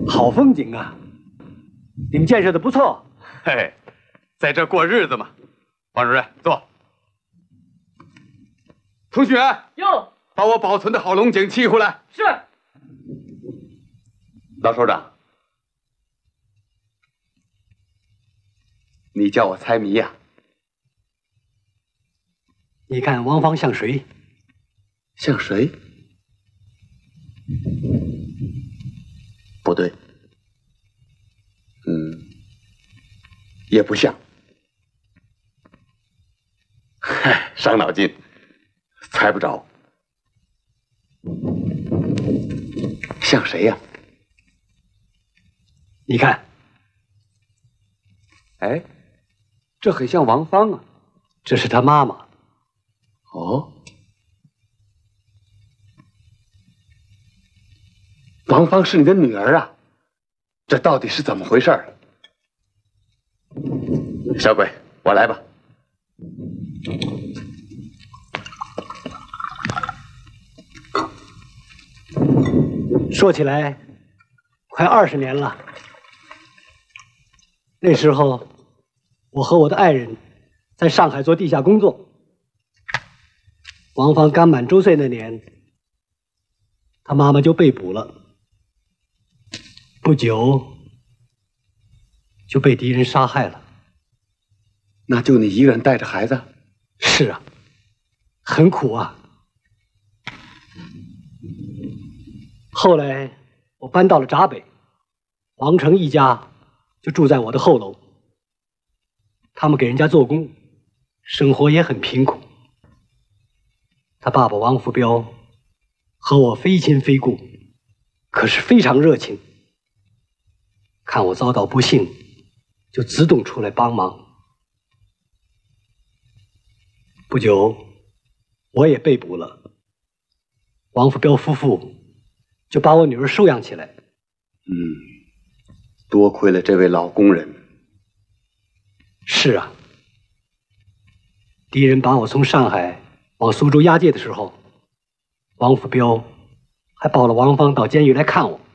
好风景啊！你们建设的不错。 嘿嘿，在这过日子嘛。王主任，坐。同学， 哟， 把我保存的好龙井沏回来。 是。 老首长，你叫我猜谜呀？ 你看王芳像谁？ 像谁？不对。也不像。嗨，伤脑筋，猜不着。像谁呀？ 你看， 哎，这很像王芳啊。 这是他妈妈。 哦，王芳是你的女儿啊？这到底是怎么回事儿？小鬼，我来吧。 说起来，快20年了。那时候，我和我的爱人在上海做地下工作。王芳刚满周岁那年，她妈妈就被捕了，不久就被敌人杀害了。 那就你一个人带着孩子？ 是啊，很苦啊。后来我搬到了闸北，王成一家就住在我的后楼。他们给人家做工，生活也很贫苦。他爸爸王福彪和我非亲非故，可是非常热情。看我遭到不幸，就自动出来帮忙。不久，我也被捕了。王福彪夫妇就把我女儿收养起来。 多亏了这位老工人。 是啊，敌人把我从上海往苏州押解的时候，王福彪还抱了王芳到监狱来看我。